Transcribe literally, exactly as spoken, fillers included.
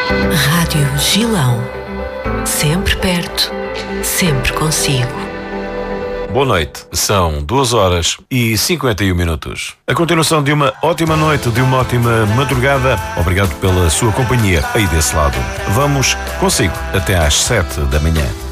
Rádio Gilão. Sempre perto, sempre consigo. Boa noite, são duas horas e cinquenta e um minutos. A continuação de uma ótima noite, de uma ótima madrugada. Obrigado pela sua companhia aí desse lado. Vamos consigo até às sete da manhã.